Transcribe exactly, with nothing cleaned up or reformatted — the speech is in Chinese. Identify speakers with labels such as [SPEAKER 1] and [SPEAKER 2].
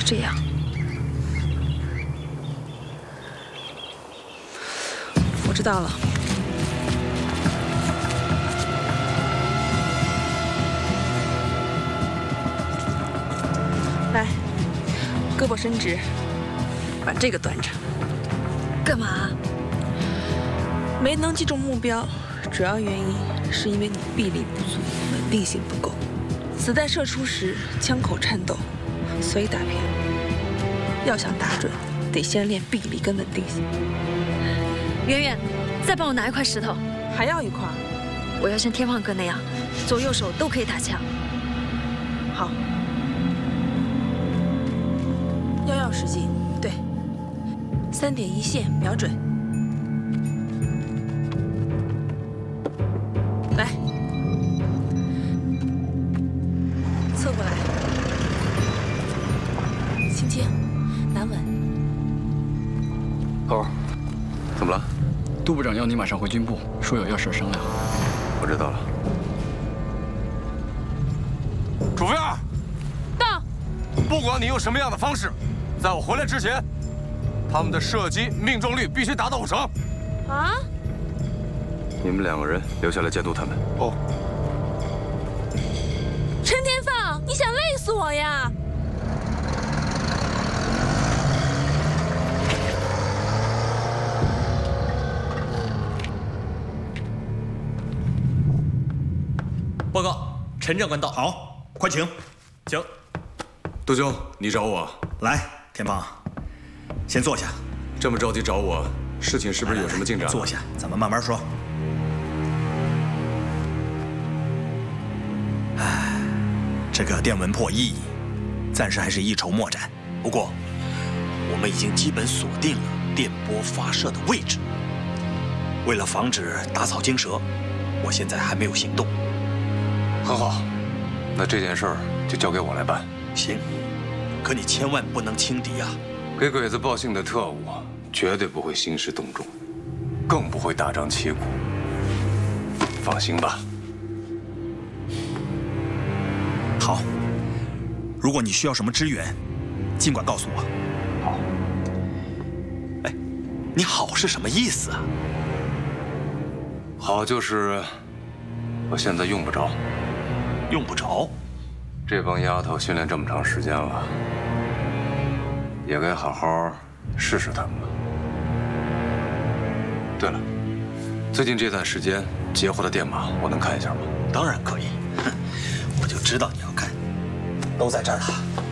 [SPEAKER 1] 这样。我知道了。来，胳膊伸直，把这个端着。
[SPEAKER 2] 干嘛？
[SPEAKER 1] 没能击中目标，主要原因是因为你臂力不足，稳定性不够。子弹射出时枪口颤抖，所以打偏。要想打准，得先练臂力跟稳定性。
[SPEAKER 2] 圆圆，再帮我拿一块石头。
[SPEAKER 1] 还要一块？
[SPEAKER 2] 我要像天放哥那样，左右手都可以打枪。
[SPEAKER 1] 好。腰要使劲，对。三点一线，瞄准。来，侧过来，轻轻，难稳。
[SPEAKER 3] 头儿，
[SPEAKER 4] 怎么了？
[SPEAKER 3] 杜部长要你马上回军部，说有要事商量。
[SPEAKER 4] 我知道了。
[SPEAKER 5] 主副院，
[SPEAKER 1] 到。
[SPEAKER 5] 不管你用什么样的方式，在我回来之前，他们的射击命中率必须达到五成。
[SPEAKER 1] 啊？
[SPEAKER 4] 你们两个人留下来监督他们。
[SPEAKER 5] 哦。
[SPEAKER 1] 陈天放，你想累死我呀？
[SPEAKER 6] 报告，陈长官到。
[SPEAKER 7] 好，快请。
[SPEAKER 6] 请。
[SPEAKER 4] 杜兄，你找我？
[SPEAKER 7] 来，天放，先坐下。
[SPEAKER 4] 这么着急找我，事情是不是有什么进展？
[SPEAKER 7] 坐下，咱们慢慢说。唉，这个电文破译，暂时还是一筹莫展。不过，我们已经基本锁定了电波发射的位置。为了防止打草惊蛇，我现在还没有行动。
[SPEAKER 4] 很好，那这件事儿就交给我来办。
[SPEAKER 7] 行，可你千万不能轻敌啊！
[SPEAKER 4] 给鬼子报信的特务绝对不会兴师动众，更不会大张旗鼓。放心吧。
[SPEAKER 7] 好，如果你需要什么支援，尽管告诉我。
[SPEAKER 4] 好。
[SPEAKER 7] 哎，你好是什么意思啊？
[SPEAKER 4] 好就是我现在用不着。
[SPEAKER 7] 用不着？
[SPEAKER 4] 这帮丫头训练这么长时间了，也该好好试试他们了。对了，最近这段时间截获的电码，我能看一下吗？
[SPEAKER 7] 当然可以，哼，我就知道你要看，都在这儿了。